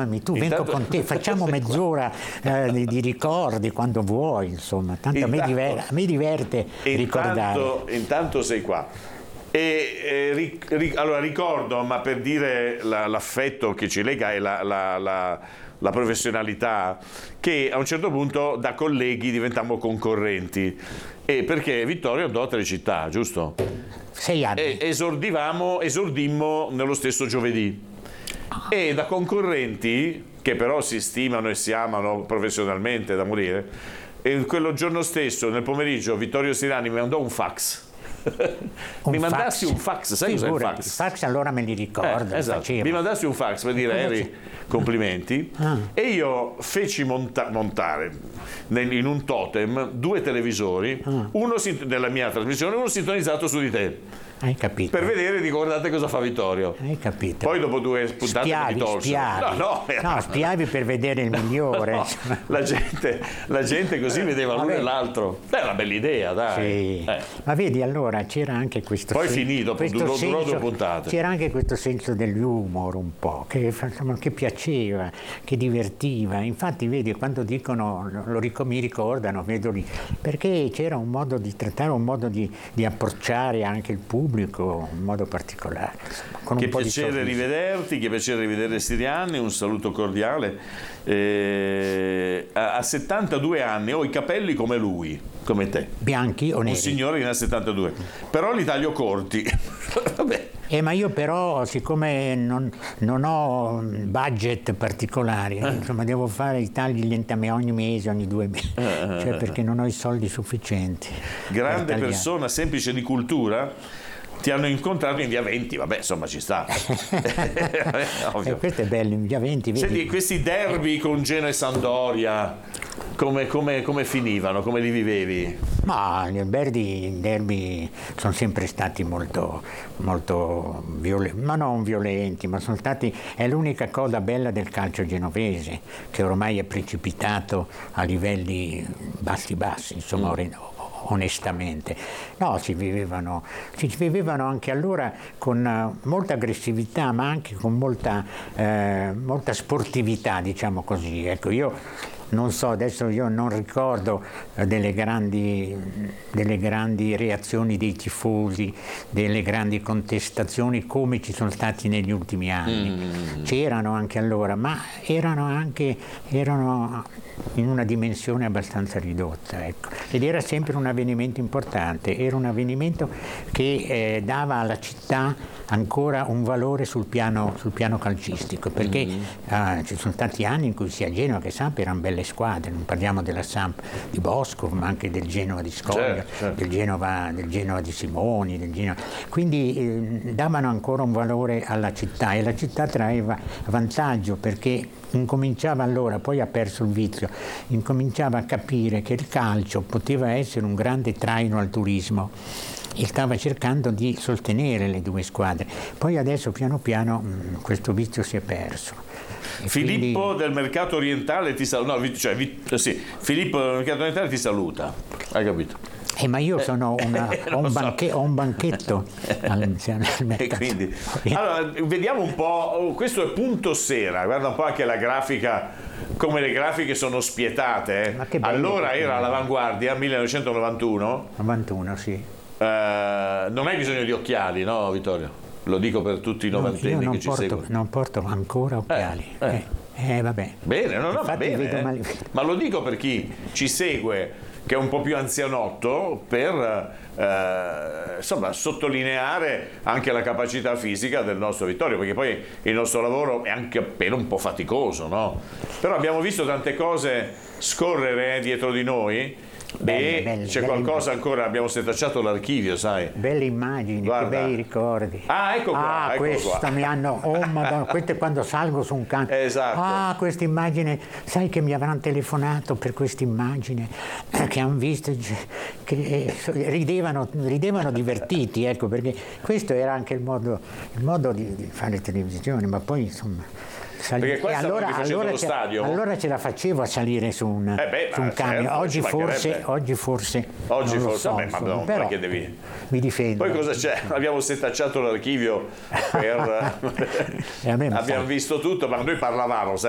chiamami tu, vengo con te, facciamo mezz'ora di ricordi quando vuoi, insomma, tanto a me diverte ricordare. Intanto sei qua. Allora ricordo, ma per dire l'affetto che ci lega e la professionalità, che a un certo punto da colleghi diventammo concorrenti, e perché Vittorio andò a Telecittà, giusto? 6 anni. E esordimmo nello stesso giovedì, e da concorrenti, che però si stimano e si amano professionalmente da morire, e quello giorno stesso nel pomeriggio Vittorio Sirani mi mandò un fax. Mi mandassi un fax, sai cos'è il fax? Il fax allora me li ricordo. Esatto. Mi mandassi un fax per dire Harry, complimenti, e io feci montare in un totem 2 televisori, uno nella mia trasmissione, uno sintonizzato su di te. Hai capito? Per vedere, guardate cosa fa Vittorio. Hai capito? Poi dopo 2 puntate mi tolsero. Spiavi per vedere il migliore. No, la gente così vedeva l'uno e l'altro. È una bella idea, dai. Sì. Ma vedi, allora c'era anche questo poi finito, durò 2 puntate. C'era anche questo senso dell'humor un po', che piaceva, che divertiva. Infatti, vedi, quando dicono, mi ricordano, vedo lì, perché c'era un modo di trattare, un modo di approcciare anche il pubblico in modo particolare. Con che un po' piacere rivederti, che piacere rivedere Siriani, un saluto cordiale. A 72 anni ho i capelli come lui, come te. Bianchi o neri? Un signore che ne ha 72, però li taglio corti. Vabbè. Ma io però, siccome non ho budget particolari, insomma, devo fare i tagli lentamente ogni mese, ogni 2 mesi, cioè perché non ho i soldi sufficienti. Grande persona, semplice di cultura. Ti hanno incontrato in via 20, vabbè, insomma ci sta. Questo è bello, in via 20. Vedi? Senti, questi derby con Genoa e Sampdoria, come finivano? Come li vivevi? Ma i derby sono sempre stati molto violenti, ma non violenti, ma sono stati, è l'unica cosa bella del calcio genovese, che ormai è precipitato a livelli bassi, insomma, onestamente. No, si vivevano anche allora con molta aggressività, ma anche con molta sportività, diciamo così. Ecco, io non so, adesso io non ricordo delle grandi reazioni dei tifosi, delle grandi contestazioni come ci sono stati negli ultimi anni. C'erano anche allora, ma erano in una dimensione abbastanza ridotta, ecco. Ed era sempre un avvenimento importante, era un avvenimento che dava alla città ancora un valore sul piano calcistico, perché ci sono stati anni in cui sia Genova che Samp erano belle squadre, non parliamo della Samp di Bosco, ma anche del Genova di Scoglia, certo. del Genova di Simoni, quindi davano ancora un valore alla città, e la città traeva vantaggio, perché incominciava allora, poi ha perso il vizio, incominciava a capire che il calcio poteva essere un grande traino al turismo e stava cercando di sostenere le 2 squadre. Poi adesso piano piano questo vizio si è perso. Filippo del Mercato Orientale ti saluta. Filippo del Mercato Orientale ti saluta. Hai capito? Ma io sono ho un banchetto al mercato. Quindi, allora, vediamo un po', questo è punto sera, guarda un po' anche la grafica, come le grafiche sono spietate. Ma che bello, allora era all'avanguardia, 1991. 91, sì. Non hai bisogno di occhiali, no Vittorio? Lo dico per tutti i novantenni che ci seguono. Non porto ancora occhiali. Vabbè. Bene, va bene. Ma lo dico per chi ci segue, che è un po' più anzianotto, per sottolineare anche la capacità fisica del nostro Vittorio, perché poi il nostro lavoro è anche appena un po' faticoso, no? Però abbiamo visto tante cose scorrere dietro di noi. Belle, c'è qualcosa ancora, abbiamo setacciato l'archivio, sai. Belle immagini, guarda. Che bei ricordi. Ecco qua. Questa mi hanno, Madonna, questo è quando salgo su un canto. Esatto. Questa immagine, sai che mi avranno telefonato per questa immagine, che hanno visto, che ridevano divertiti, ecco, perché questo era anche il modo di fare televisione, ma poi insomma... Perché qua allora ce la facevo a salire su un camion. Certo, oggi forse però perché devi... mi difendo. Poi cosa c'è? Abbiamo setacciato l'archivio abbiamo visto tutto, ma noi parlavamo, sai.